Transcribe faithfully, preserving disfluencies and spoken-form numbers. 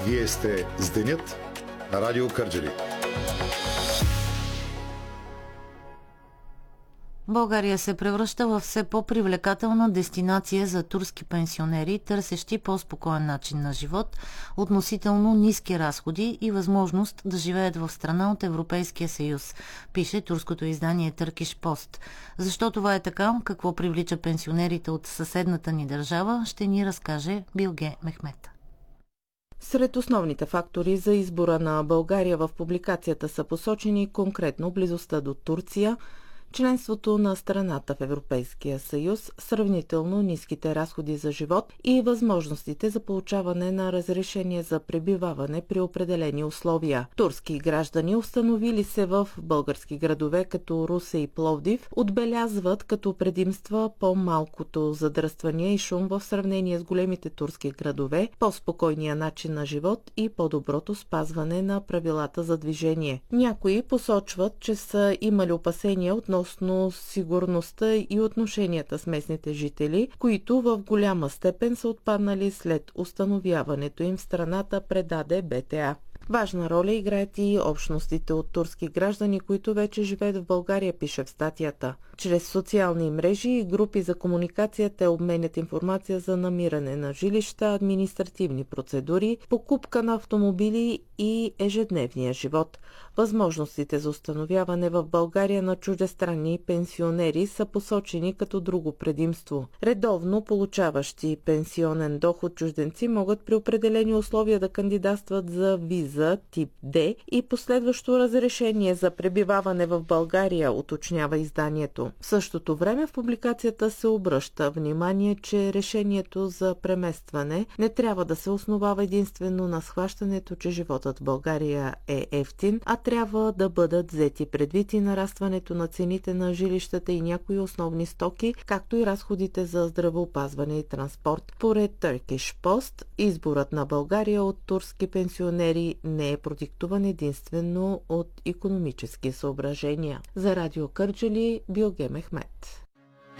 Вие сте с Денят на Радио Кърджали. България се превръща в все по-привлекателна дестинация за турски пенсионери, търсещи по-спокоен начин на живот, относително ниски разходи и възможност да живеят в страна от Европейския съюз, пише турското издание Turkish Post. Защо това е така, какво привлича пенсионерите от съседната ни държава, ще ни разкаже Билге Мехмет. Сред основните фактори за избора на България в публикацията са посочени конкретно близостта до Турция, членството на страната в Европейския съюз, сравнително ниските разходи за живот и възможностите за получаване на разрешение за пребиваване при определени условия. Турски граждани, установили се в български градове като Русе и Пловдив, отбелязват като предимства по-малкото задръствания и шум в сравнение с големите турски градове, по-спокойния начин на живот и по-доброто спазване на правилата за движение. Някои посочват, че са имали опасения относно сигурността и отношенията с местните жители, които в голяма степен са отпаднали след установяването им в страната, предаде Б Т А. Важна роля играят и общностите от турски граждани, които вече живеят в България, пише в статията. Чрез социални мрежи и групи за комуникация те обменят информация за намиране на жилища, административни процедури, покупка на автомобили и ежедневния живот. Възможностите за установяване в България на чуждестранни пенсионери са посочени като друго предимство. Редовно получаващи пенсионен доход чужденци могат при определени условия да кандидатстват за виза тип Д и последващо разрешение за пребиваване в България, уточнява изданието. В същото време в публикацията се обръща внимание, че решението за преместване не трябва да се основава единствено на схващането, че животът в България е евтин, а трябва да бъдат взети предвид и нарастването на цените на жилищата и някои основни стоки, както и разходите за здравеопазване и транспорт. Поред Turkish Post, изборът на България от турски пенсионери не е продиктуван единствено от икономически съображения. За Радио Кърджали, Билге Мехмет.